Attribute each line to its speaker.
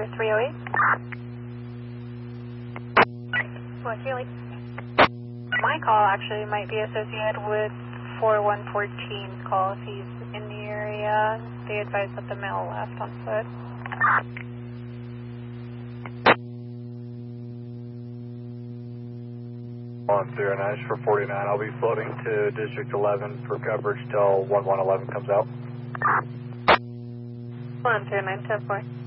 Speaker 1: for 308. Well, Healy. My call actually might be associated with 4114's call if he's in the area. They advised that the male left on foot.
Speaker 2: 109 for 49. I'll be floating to District 11 for coverage till 1111 comes out.
Speaker 1: 109, 10-4.